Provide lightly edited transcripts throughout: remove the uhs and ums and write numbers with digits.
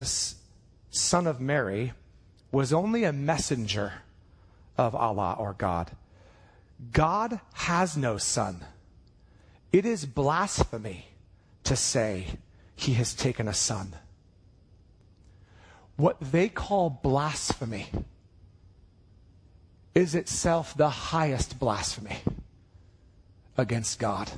son of Mary, was only a messenger of Allah or God. God has no son. It is blasphemy to say he has taken a son. What they call blasphemy is itself the highest blasphemy against God.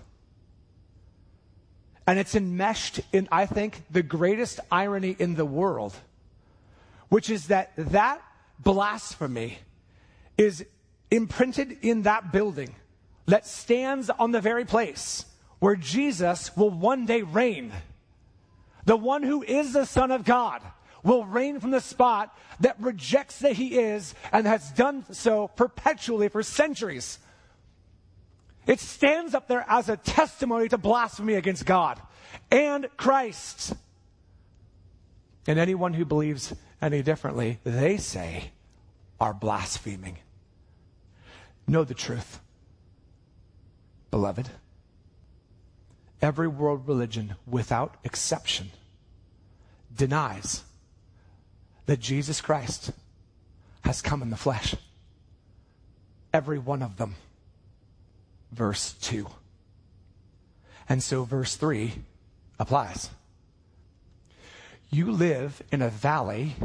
And it's enmeshed in, I think, the greatest irony in the world, which is that blasphemy is imprinted in that building that stands on the very place where Jesus will one day reign. The one who is the Son of God will reign from the spot that rejects that he is and has done so perpetually for centuries. It stands up there as a testimony to blasphemy against God and Christ. And anyone who believes any differently, they say, are blaspheming. Know the truth, beloved. Every world religion, without exception, denies that Jesus Christ has come in the flesh. Every one of them. Verse 2. And so verse 3 applies. You live in a valley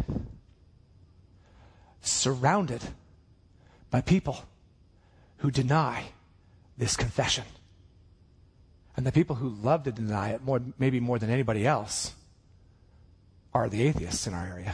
surrounded by people who deny this confession. And the people who love to deny it maybe more than anybody else are the atheists in our area.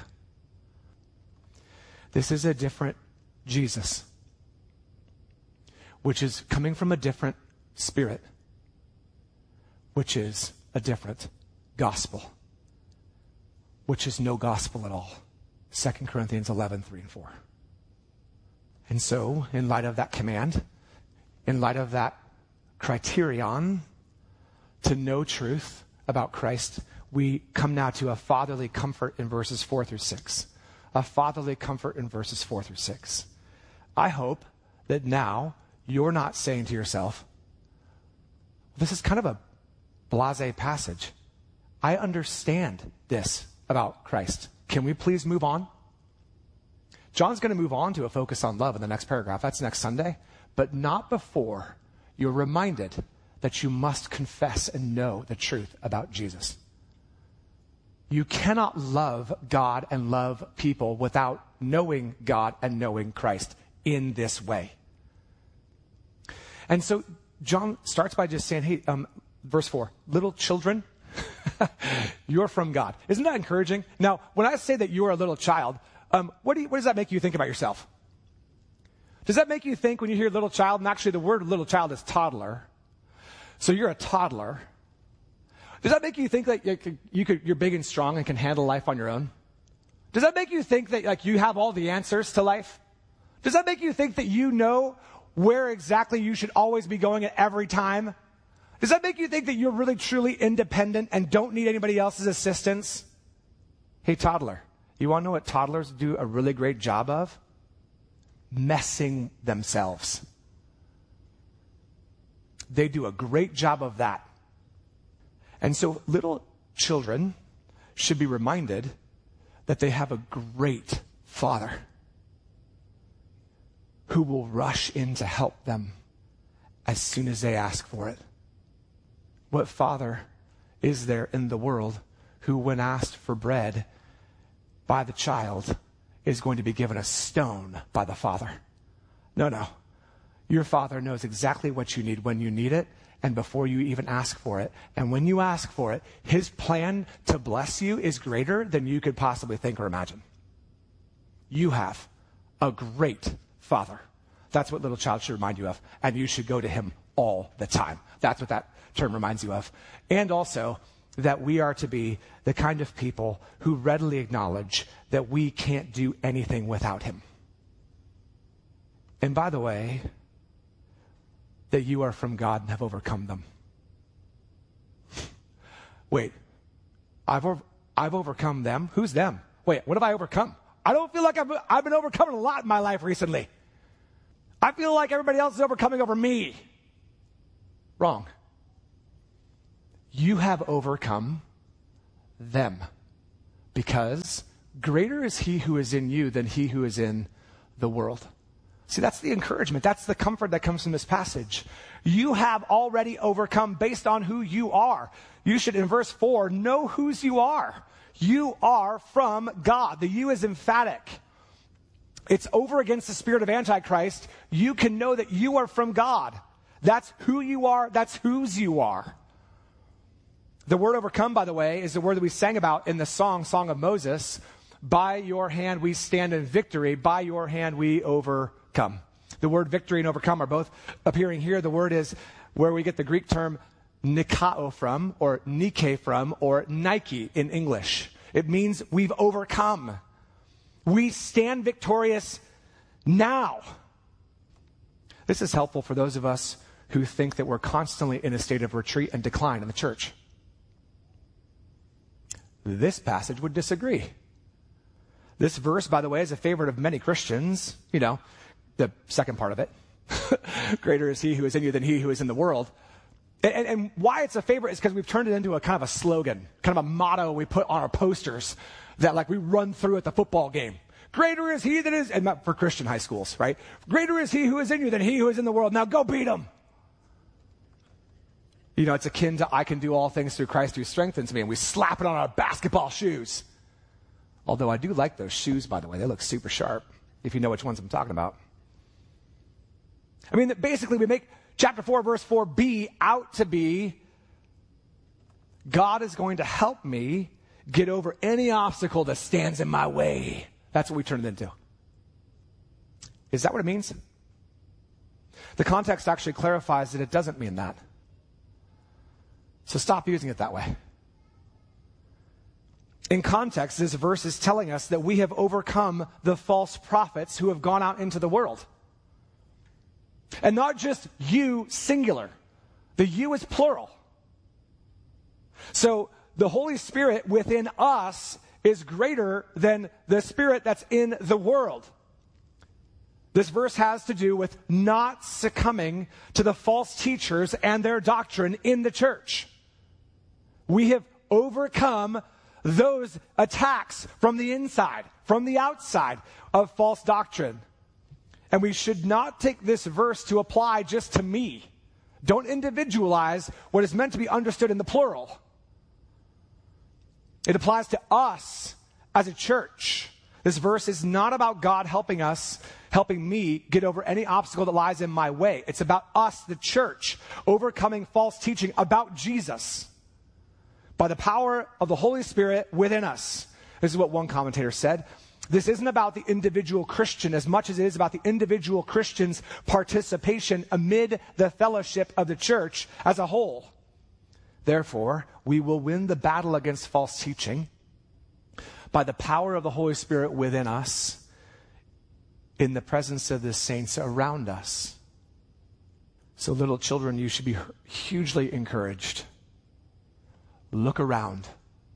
This is a different Jesus, which is coming from a different spirit, which is a different gospel, which is no gospel at all. 2 Corinthians 11, 3 and 4. And so, in light of that command, in light of that criterion to know truth about Christ, we come now to a fatherly comfort in verses 4 through 6. A fatherly comfort in verses 4 through 6. I hope that now you're not saying to yourself, this is kind of a blasé passage. I understand this about Christ. Can we please move on? John's going to move on to a focus on love in the next paragraph. That's next Sunday. But not before you're reminded that you must confess and know the truth about Jesus. You cannot love God and love people without knowing God and knowing Christ in this way. And so John starts by just saying, hey, verse 4, little children, you're from God. Isn't that encouraging? Now, when I say that you're a little child, what does that make you think about yourself? Does that make you think when you hear little child, and actually the word little child is toddler, so you're a toddler. Does that make you think that you're big and strong and can handle life on your own? Does that make you think that you have all the answers to life? Does that make you think that you know where exactly you should always be going at every time? Does that make you think that you're really truly independent and don't need anybody else's assistance? Hey, toddler, you want to know what toddlers do a really great job of? Messing themselves. They do a great job of that. And so little children should be reminded that they have a great Father who will rush in to help them as soon as they ask for it. What father is there in the world who, when asked for bread by the child, is going to be given a stone by the father? No. Your Father knows exactly what you need when you need it and before you even ask for it. And when you ask for it, his plan to bless you is greater than you could possibly think or imagine. You have a great Father. That's what little child should remind you of. And you should go to him all the time. That's what that term reminds you of. And also that we are to be the kind of people who readily acknowledge that we can't do anything without him. And by the way, that you are from God and have overcome them. Wait, I've overcome them? Who's them? Wait, what have I overcome? I don't feel like I've been overcoming a lot in my life recently. I feel like everybody else is overcoming over me. Wrong. You have overcome them because greater is he who is in you than he who is in the world. See, that's the encouragement. That's the comfort that comes from this passage. You have already overcome based on who you are. You should, in verse 4, know whose you are. You are from God. The you is emphatic. It's over against the spirit of Antichrist. You can know that you are from God. That's who you are. That's whose you are. The word overcome, by the way, is the word that we sang about in the Song of Moses. By your hand we stand in victory. By your hand we overcome. The word victory and overcome are both appearing here. The word is where we get the Greek term nikao from, or Nike from, or Nike in English. It means we've overcome. We stand victorious now. This is helpful for those of us who think that we're constantly in a state of retreat and decline in the church. This passage would disagree. This verse, by the way, is a favorite of many Christians. You know, the second part of it. Greater is he who is in you than he who is in the world. And why it's a favorite is because we've turned it into a kind of a slogan, kind of a motto we put on our posters that like we run through at the football game. Greater is he that is, and not for Christian high schools, right? Greater is he who is in you than he who is in the world. Now go beat him. You know, it's akin to I can do all things through Christ who strengthens me, and we slap it on our basketball shoes. Although I do like those shoes, by the way. They look super sharp, if you know which ones I'm talking about. I mean, basically we make chapter 4, verse 4b out to be God is going to help me get over any obstacle that stands in my way. That's what we turn it into. Is that what it means? The context actually clarifies that it doesn't mean that. So stop using it that way. In context, this verse is telling us that we have overcome the false prophets who have gone out into the world. And not just you, singular. The you is plural. So the Holy Spirit within us is greater than the spirit that's in the world. This verse has to do with not succumbing to the false teachers and their doctrine in the church. We have overcome those attacks from the inside, from the outside of false doctrine. And we should not take this verse to apply just to me. Don't individualize what is meant to be understood in the plural. It applies to us as a church. This verse is not about God helping me get over any obstacle that lies in my way. It's about us, the church, overcoming false teaching about Jesus by the power of the Holy Spirit within us. This is what one commentator said. This isn't about the individual Christian as much as it is about the individual Christian's participation amid the fellowship of the church as a whole. Therefore, we will win the battle against false teaching by the power of the Holy Spirit within us, in the presence of the saints around us. So, little children, you should be hugely encouraged. Look around.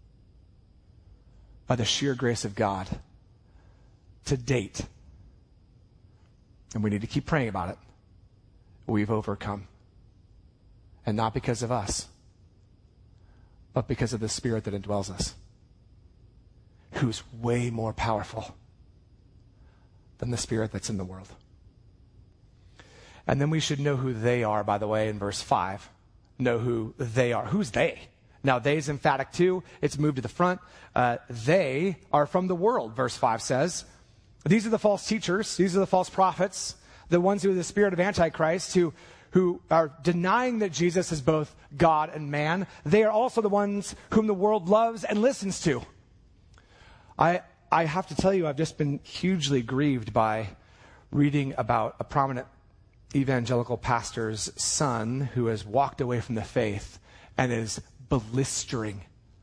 By the sheer grace of God, to date, and we need to keep praying about it, we've overcome. And not because of us, but because of the Spirit that indwells us, who's way more powerful than the spirit that's in the world. And then we should know who they are, by the way, in verse 5. Know who they are. Who's they? Now, they is emphatic too. It's moved to the front. They are from the world, verse 5 says. These are the false teachers. These are the false prophets, the ones who are the spirit of Antichrist, who are denying that Jesus is both God and man. They are also the ones whom the world loves and listens to. I have to tell you, I've just been hugely grieved by reading about a prominent evangelical pastor's son who has walked away from the faith and is blasting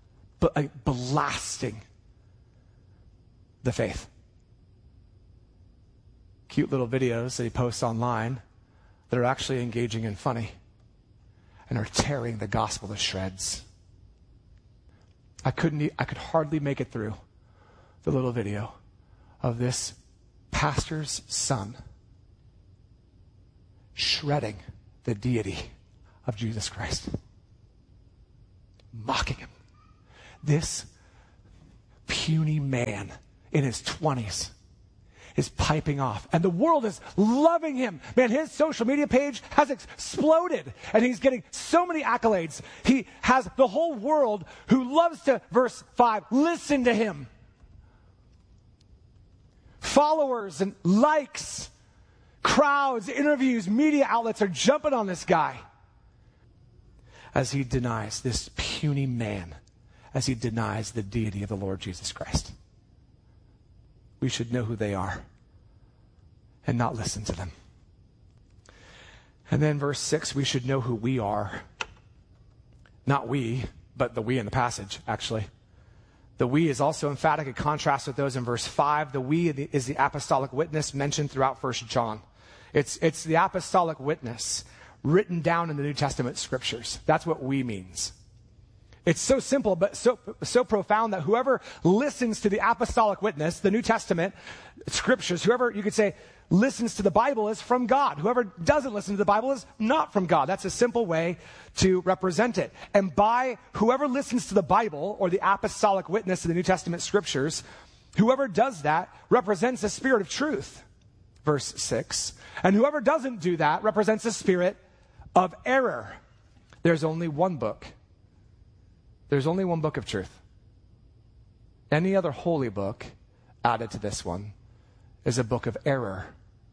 the faith. Cute little videos that he posts online that are actually engaging and funny and are tearing the gospel to shreds. I could hardly make it through the little video of this pastor's son shredding the deity of Jesus Christ, mocking him. This puny man in his 20s is piping off. And the world is loving him. Man, his social media page has exploded. And he's getting so many accolades. He has the whole world who loves to, verse 5, listen to him. Followers and likes, crowds, interviews, media outlets are jumping on this guy as he denies, this puny man, as he denies the deity of the Lord Jesus Christ. We should know who they are and not listen to them. And then verse 6, we should know who we are. Not we, but the we in the passage, actually. The we is also emphatic in contrast with those in verse 5. The we is the apostolic witness mentioned throughout 1 John. It's the apostolic witness written down in the New Testament scriptures. That's what we means. It's so simple, but so profound that whoever listens to the apostolic witness, the New Testament scriptures, whoever, you could say, listens to the Bible is from God. Whoever doesn't listen to the Bible is not from God. That's a simple way to represent it. And by whoever listens to the Bible or the apostolic witness of the New Testament scriptures, whoever does that represents the spirit of truth. Verse 6. And whoever doesn't do that represents the spirit of error. There's only one book. There's only one book of truth. Any other holy book added to this one is a book of error.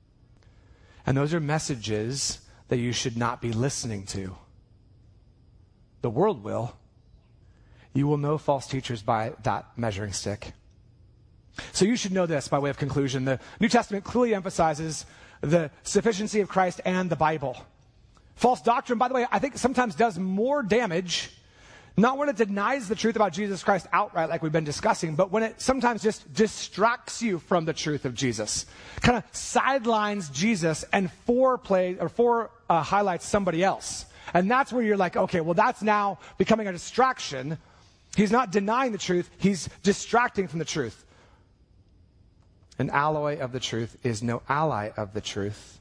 And those are messages that you should not be listening to. The world will. You will know false teachers by that measuring stick. So you should know this by way of conclusion. The New Testament clearly emphasizes the sufficiency of Christ and the Bible. False doctrine, by the way, I think sometimes does more damage, not when it denies the truth about Jesus Christ outright like we've been discussing, but when it sometimes just distracts you from the truth of Jesus. Kind of sidelines Jesus and highlights somebody else. And that's where you're like, okay, well that's now becoming a distraction. He's not denying the truth, he's distracting from the truth. An alloy of the truth is no ally of the truth.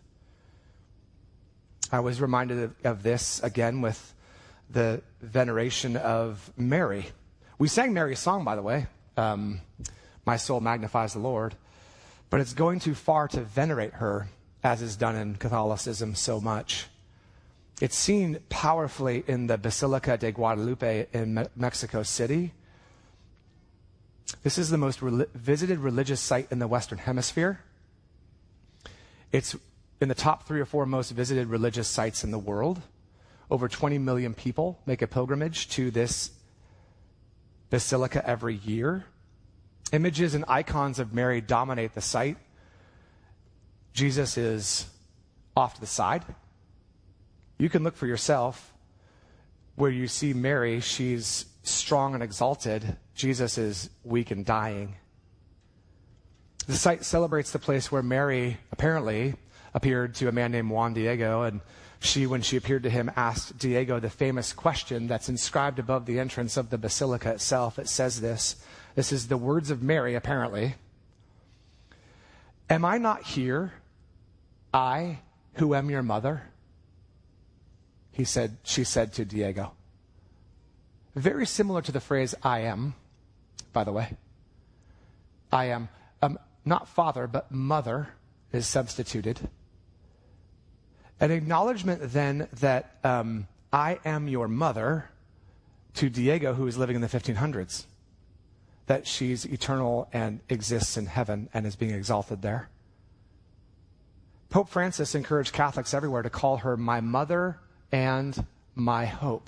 I was reminded of this again with the veneration of Mary. We sang Mary's song, by the way. My soul magnifies the Lord. But it's going too far to venerate her, as is done in Catholicism so much. It's seen powerfully in the Basilica de Guadalupe in Mexico City. This is the most visited religious site in the Western Hemisphere. It's in the top 3 or 4 most visited religious sites in the world. Over 20 million people make a pilgrimage to this basilica every year. Images and icons of Mary dominate the site. Jesus is off to the side. You can look for yourself. Where you see Mary, she's strong and exalted. Jesus is weak and dying. The site celebrates the place where Mary apparently appeared to a man named Juan Diego, and when she appeared to him, asked Diego the famous question that's inscribed above the entrance of the basilica itself. It says this. This is the words of Mary, apparently. Am I not here, I who am your mother? She said to Diego. Very similar to the phrase I am, by the way. I am, not father, but mother is substituted. An acknowledgement then that I am your mother to Diego, who is living in the 1500s, that she's eternal and exists in heaven and is being exalted there. Pope Francis encouraged Catholics everywhere to call her my mother and my hope.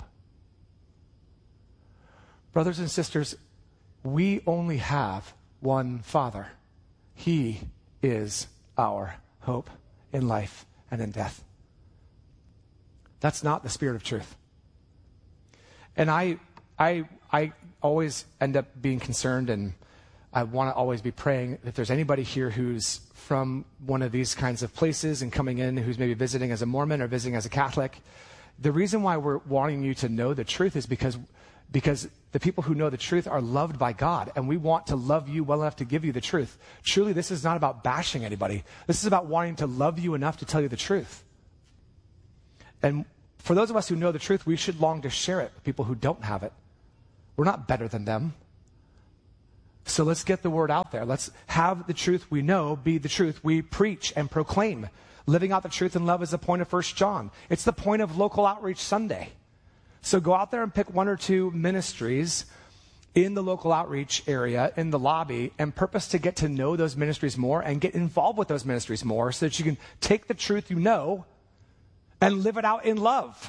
Brothers and sisters, we only have one Father. He is our hope in life and in death. That's not the spirit of truth. And I always end up being concerned, and I want to always be praying if there's anybody here who's from one of these kinds of places and coming in, who's maybe visiting as a Mormon or visiting as a Catholic. The reason why we're wanting you to know the truth is because the people who know the truth are loved by God, and we want to love you well enough to give you the truth. Truly, this is not about bashing anybody. This is about wanting to love you enough to tell you the truth. And for those of us who know the truth, we should long to share it with people who don't have it. We're not better than them. So let's get the word out there. Let's have the truth we know be the truth we preach and proclaim. Living out the truth in love is the point of 1 John. It's the point of Local Outreach Sunday. So go out there and pick one or two ministries in the local outreach area, in the lobby, and purpose to get to know those ministries more and get involved with those ministries more so that you can take the truth you know and live it out in love.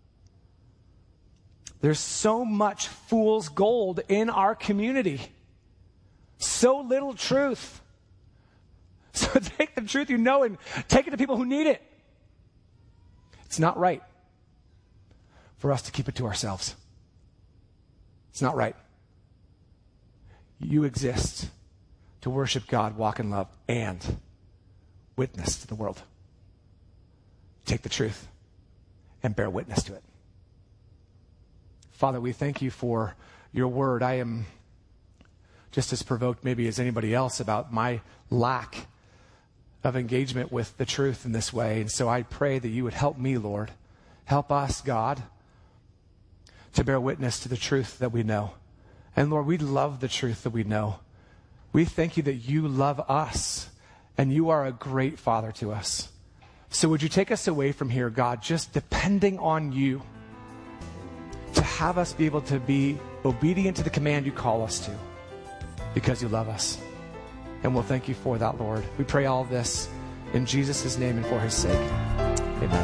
There's so much fool's gold in our community. So little truth. So take the truth you know and take it to people who need it. It's not right for us to keep it to ourselves. It's not right. You exist to worship God, walk in love, and witness to the world. Take the truth and bear witness to it. Father, we thank you for your word. I am just as provoked maybe as anybody else about my lack of engagement with the truth in this way. And so I pray that you would help me, Lord. Help us, God, to bear witness to the truth that we know. And Lord, we love the truth that we know. We thank you that you love us and you are a great Father to us. So would you take us away from here, God, just depending on you to have us be able to be obedient to the command you call us to, because you love us. And we'll thank you for that, Lord. We pray all this in Jesus' name and for his sake. Amen.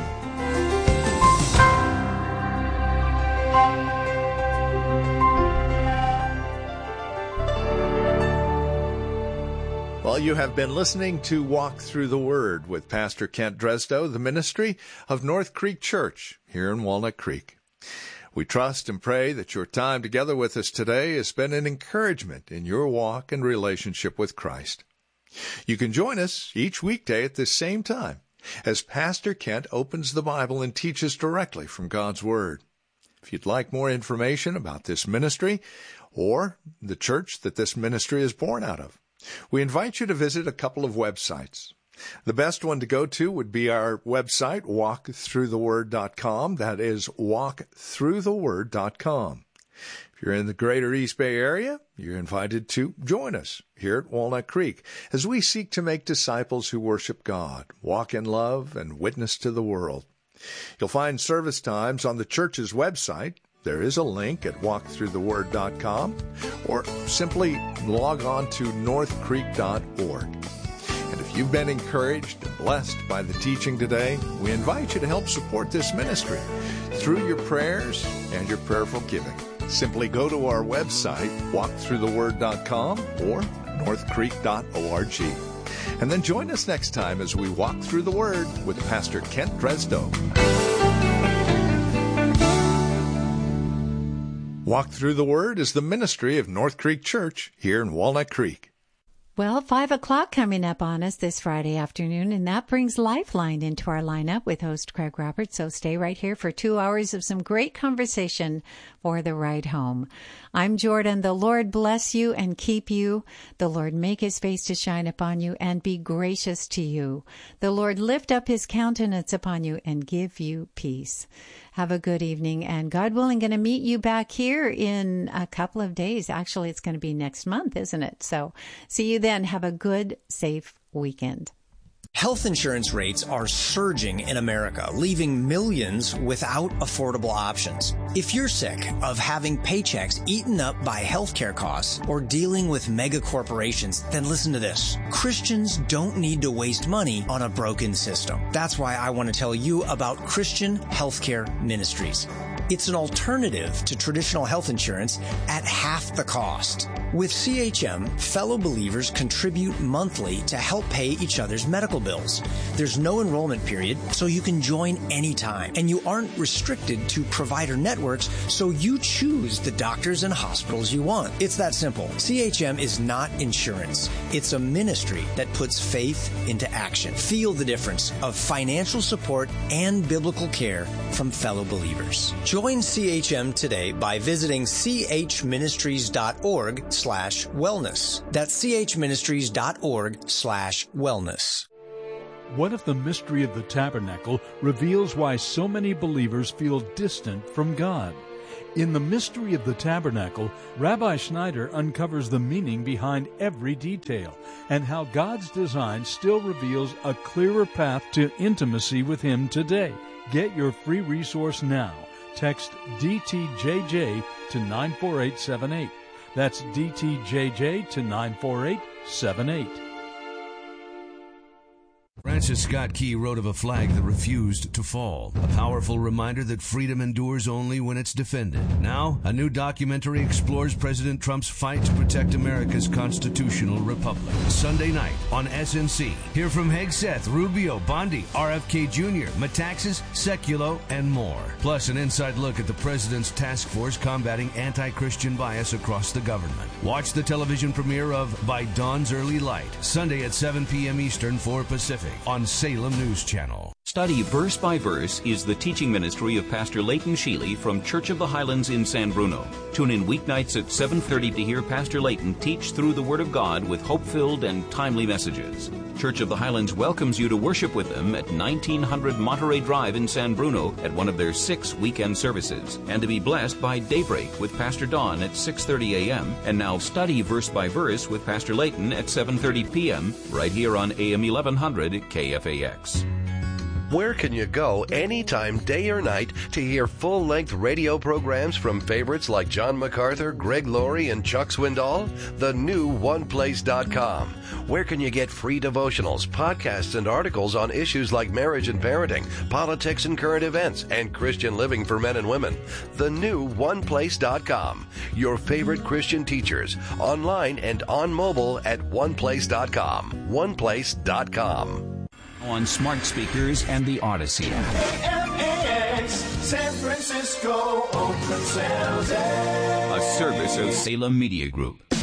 Well, you have been listening to Walk Through the Word with Pastor Kent Dresdow, the ministry of North Creek Church here in Walnut Creek. We trust and pray that your time together with us today has been an encouragement in your walk and relationship with Christ. You can join us each weekday at this same time as Pastor Kent opens the Bible and teaches directly from God's Word. If you'd like more information about this ministry or the church that this ministry is born out of, we invite you to visit a couple of websites. The best one to go to would be our website, walkthroughtheword.com. That is walkthroughtheword.com. If you're in the greater East Bay area, you're invited to join us here at Walnut Creek as we seek to make disciples who worship God, walk in love, and witness to the world. You'll find service times on the church's website. There is a link at walkthroughtheword.com, or simply log on to northcreek.org. And if you've been encouraged and blessed by the teaching today, we invite you to help support this ministry through your prayers and your prayerful giving. Simply go to our website, walkthroughtheword.com or northcreek.org. And then join us next time as we walk through the Word with Pastor Kent Dresdow. Walk Through the Word is the ministry of North Creek Church here in Walnut Creek. Well, 5 o'clock coming up on us this Friday afternoon, and that brings Lifeline into our lineup with host Craig Roberts. So stay right here for 2 hours of some great conversation for the ride home. I'm Jordan. The Lord bless you and keep you. The Lord make his face to shine upon you and be gracious to you. The Lord lift up his countenance upon you and give you peace. Have a good evening, and God willing, going to meet you back here in a couple of days. Actually, it's going to be next month, isn't it? So see you then. Have a good, safe weekend. Health insurance rates are surging in America, leaving millions without affordable options. If you're sick of having paychecks eaten up by healthcare costs or dealing with mega corporations, then listen to this. Christians don't need to waste money on a broken system. That's why I want to tell you about Christian Healthcare Ministries. It's an alternative to traditional health insurance at half the cost. With CHM, fellow believers contribute monthly to help pay each other's medical bills. There's no enrollment period, so you can join anytime. And you aren't restricted to provider networks, so you choose the doctors and hospitals you want. It's that simple. CHM is not insurance. It's a ministry that puts faith into action. Feel the difference of financial support and biblical care from fellow believers. Join CHM today by visiting chministries.org/wellness. That's chministries.org/wellness. What if the mystery of the tabernacle reveals why so many believers feel distant from God? In The Mystery of the Tabernacle, Rabbi Schneider uncovers the meaning behind every detail and how God's design still reveals a clearer path to intimacy with Him today. Get your free resource now. Text DTJJ to 94878. That's DTJJ to 94878. Francis Scott Key wrote of a flag that refused to fall, a powerful reminder that freedom endures only when it's defended. Now, a new documentary explores President Trump's fight to protect America's constitutional republic. Sunday night on SNC. Hear from Hegseth, Rubio, Bondi, RFK Jr., Metaxas, Sekulow, and more. Plus, an inside look at the president's task force combating anti-Christian bias across the government. Watch the television premiere of By Dawn's Early Light, Sunday at 7 p.m. Eastern, 4 Pacific, on Salem News Channel. Study Verse by Verse is the teaching ministry of Pastor Leighton Sheely from Church of the Highlands in San Bruno. Tune in weeknights at 7:30 to hear Pastor Leighton teach through the Word of God with hope-filled and timely messages. Church of the Highlands welcomes you to worship with them at 1900 Monterey Drive in San Bruno at one of their 6 weekend services, and to be blessed by Daybreak with Pastor Don at 6:30 a.m. and now Study Verse by Verse with Pastor Leighton at 7:30 p.m. right here on AM 1100 KFAX. Where can you go anytime, day or night, to hear full-length radio programs from favorites like John MacArthur, Greg Laurie, and Chuck Swindoll? The new OnePlace.com. Where can you get free devotionals, podcasts, and articles on issues like marriage and parenting, politics and current events, and Christian living for men and women? The new OnePlace.com. Your favorite Christian teachers, online and on mobile at OnePlace.com. OnePlace.com. On smart speakers and the Odyssey app. KFAX, San Francisco, Oakland, San Jose. A service of Salem Media Group. With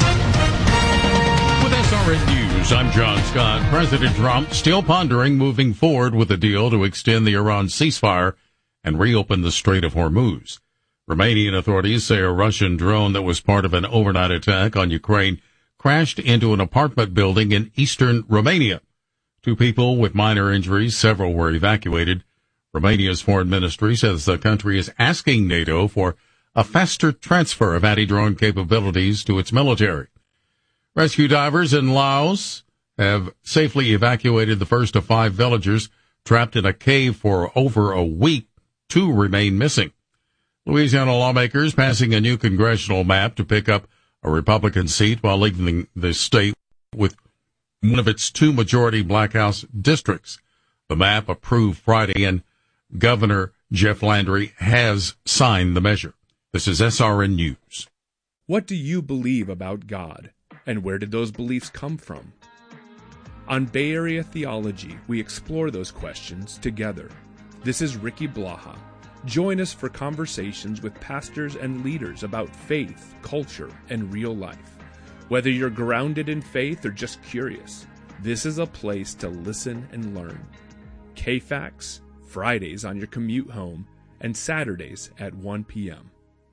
SRN News, I'm John Scott. President Trump still pondering moving forward with a deal to extend the Iran ceasefire and reopen the Strait of Hormuz. Romanian authorities say a Russian drone that was part of an overnight attack on Ukraine crashed into an apartment building in eastern Romania. 2 people with minor injuries, several were evacuated. Romania's foreign ministry says the country is asking NATO for a faster transfer of anti-drone capabilities to its military. Rescue divers in Laos have safely evacuated the first of 5 villagers trapped in a cave for over a week. 2 remain missing. Louisiana lawmakers passing a new congressional map to pick up a Republican seat while leaving the state with one of its 2 majority Black House districts. The map approved Friday, and Governor Jeff Landry has signed the measure. This is SRN News. What do you believe about God, and where did those beliefs come from? On Bay Area Theology, we explore those questions together. This is Ricky Blaha. Join us for conversations with pastors and leaders about faith, culture, and real life. Whether you're grounded in faith or just curious, this is a place to listen and learn. KFAX, Fridays on your commute home, and Saturdays at 1 p.m.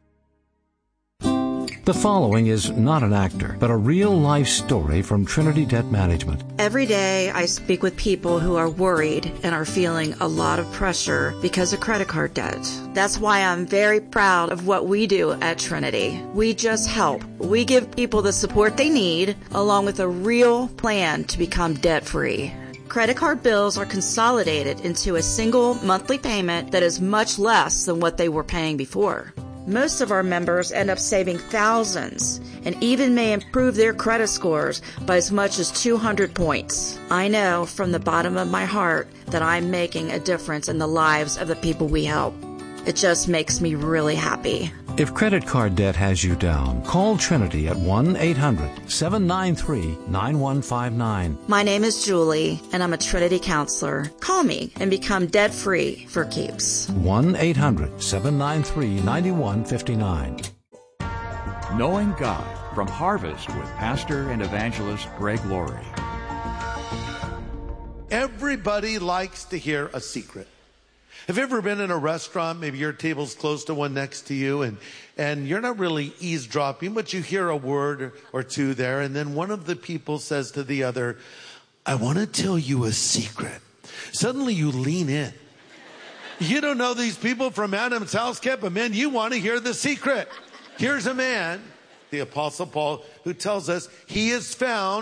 The following is not an actor, but a real-life story from Trinity Debt Management. Every day I speak with people who are worried and are feeling a lot of pressure because of credit card debt. That's why I'm very proud of what we do at Trinity. We just help. We give people the support they need, along with a real plan to become debt-free. Credit card bills are consolidated into a single monthly payment that is much less than what they were paying before. Most of our members end up saving thousands and even may improve their credit scores by as much as 200 points. I know from the bottom of my heart that I'm making a difference in the lives of the people we help. It just makes me really happy. If credit card debt has you down, call Trinity at 1-800-793-9159. My name is Julie, and I'm a Trinity counselor. Call me and become debt-free for keeps. 1-800-793-9159. Knowing God from Harvest with Pastor and Evangelist Greg Laurie. Everybody likes to hear a secret. Have you ever been in a restaurant, maybe your table's close to one next to you, and you're not really eavesdropping, but you hear a word or two there, and then one of the people says to the other, I want to tell you a secret. Suddenly you lean in. You don't know these people from Adam's house yet, but man, you want to hear the secret. Here's a man, the Apostle Paul, who tells us he is found